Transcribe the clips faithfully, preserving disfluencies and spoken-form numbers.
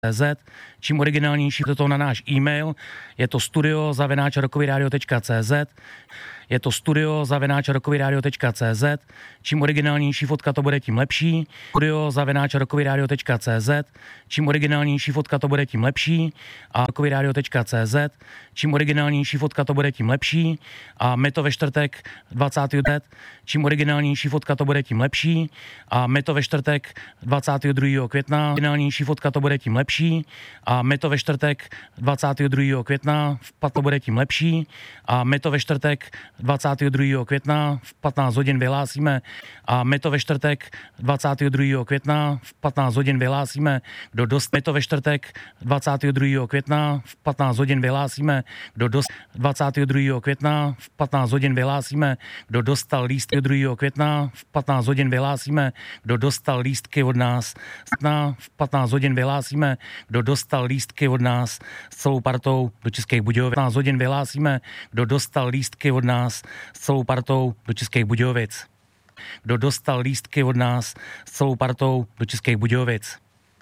Z. Čím originálnější to na náš e-mail, je to studio zavináč rokovýradio tečka cé zet. Je to studio zavináč rokovýradio tečka cé zet. Čím originálnější fotka to bude, tím lepší. Studio zavináč rokovýradio tečka cé zet. Čím originálnější fotka to bude, tím lepší. A rokovýradio tečka cé zet. Čím originálnější fotka to bude, tím lepší. A my to ve čtvrtek dvacátého Čím originálnější fotka to bude, tím lepší. A my to ve čtvrtek dvacátého druhého května. Originálnější fotka to bude, tím lepší. A my to ve čtvrtek dvacátého druhého května. V to bude, tím lepší. A my to ve čtvrtek dvacátého druhého května v patnáct hodin vyhlásíme a my to ve čtvrtek dvacátého druhého května v patnáct hodin vyhlásíme, kdo dost. My to ve čtvrtek dvacátého druhého května v patnáct hodin vyhlásíme, kdo dost. dvacátého druhého května v patnáct hodin vyhlásíme, kdo dostal lístky druhého května v patnáct hodin vyhlásíme, kdo dostal lístky od nás. Na v patnáct hodin vyhlásíme, kdo dostal lístky od nás s celou partou do Českých Budějovic. patnáct hodin vyhlásíme, kdo dostal lístky od nás s celou partou do Českých Budějovic. Kdo dostal lístky od nás s celou partou do Českých Budějovic.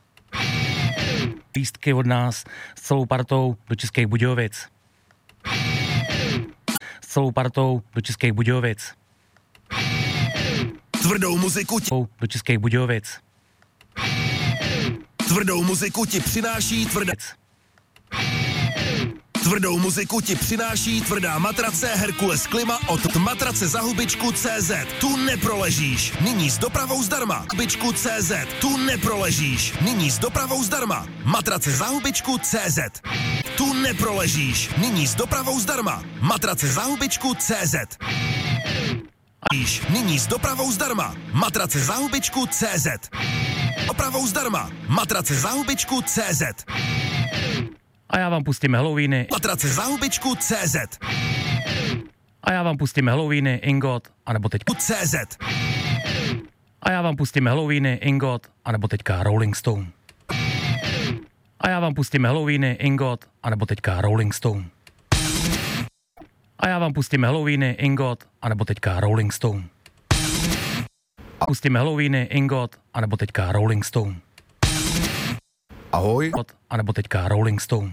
Lístky od nás s celou partou do Českých Budějovic. S celou partou do Českých Budějovic. Tvrdou muziku ti... do Českých Budějovic. Tvrdou muziku ti přináší tvrdá... Tvrdou muziku ti přináší tvrdá matrace Herkules Klima od matrace za hubičku tečka cé zet. Tu neproležíš. Nyní s dopravou zdarma. Hubičku tečka cé zet. Tu neproležíš. Nyní s dopravou zdarma. Matrace za hubičku tečka cé zet. Tu neproležíš. Nyní s dopravou zdarma. Matrace za hubičku tečka cé zet. Nyní s dopravou zdarma. Matrace za hubičku tečka cé zet. Dopravou zdarma. Matrace za hubičku tečka cé zet. A já vám pustím Halloweeny. Matrace za hubičku tečka cé zet. A já vám pustím Halloweeny, Ingot, anebo teďka cé zet. A já vám pustím Halloweeny, Ingot, anebo teďka Rolling Stone. A já vám pustím Halloweeny, Ingot, anebo teďka Rolling Stone. A já vám pustím Halloweeny, Ingot, anebo teďka Rolling Stone. A pustíme Halloweeny, Ingot, anebo teďka Rolling Stone. Ahoj. A nebo teďka Rolling Stone.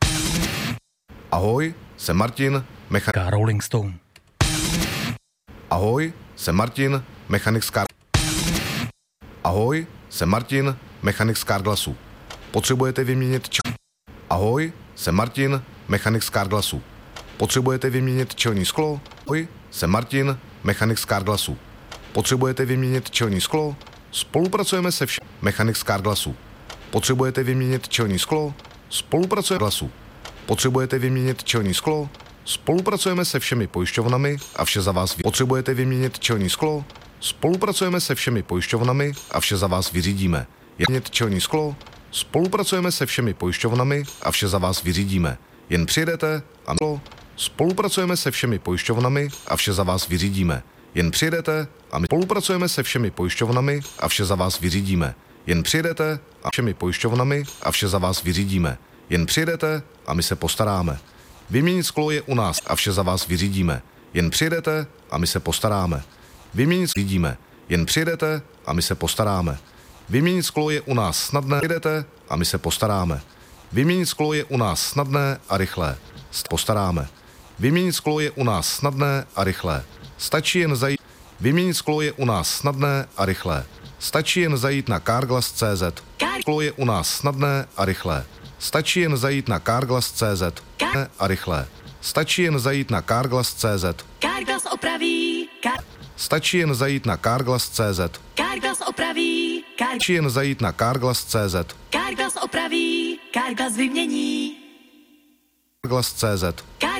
Ahoj, jsem Martin, mechanik. Rolling Stone. Ahoj, jsem Martin, mechanik z Kar... Ahoj, jsem Martin, mechanik z Carglassu. Potřebujete vyměnit č... Ahoj, jsem Martin, mechanik z Carglassu. Potřebujete vyměnit čelní sklo? Ahoj, jsem Martin, mechanik z Carglassu. Potřebujete vyměnit čelní sklo? Spolupracujeme se všem. Mechanik z Carglassu. Potřebujete vyměnit čelní sklo? Spolupracujeme glasu. Potřebujete vyměnit čelní sklo? Spolupracujeme se všemi pojišťovnami a vše za vás vy... Potřebujete vyměnit čelní sklo? Spolupracujeme se všemi pojišťovnami a vše za vás vyřídíme. Vyměnit čelní sklo? Spolupracujeme se všemi pojišťovnami a vše za vás vyřídíme. Jen přijedete a spolupracujeme se všemi pojišťovnami a vše za vás vyřídíme. Jen přijedete a my spolupracujeme se všemi pojišťovnami a vše za vás vyřídíme. Jen přijedete a všemi pojišťovnami a vše za vás vyřídíme. Jen přijedete a my se postaráme. Vyměnit sklo je u nás a vše za vás vyřídíme. Jen přijedete a my se postaráme. Vyměnit vyřídíme. Jen přijedete a my se postaráme. Vyměnit sklo je u nás snadné. Přijedete a my se postaráme. Vyměnit sklo je u nás snadné a rychlé. Postaráme. Vyměnit sklo je u nás snadné a rychlé. Stačí jen zajít. Vyměnit sklo je u nás snadné a rychlé. Stačí jen zajít na carglass tečka cé zet. Sklo je u nás snadné a rychlé. Stačí jen zajít na carglass tečka cé zet. A rychlé. Stačí jen zajít na carglass tečka cé zet. Carglass opraví. Car- Stačí jen zajít na carglass tečka cé zet. Carglass opraví. Car- Stačí jen zajít na carglass tečka cé zet. Carglass opraví. Carglass vymění. Carglass tečka cé zet.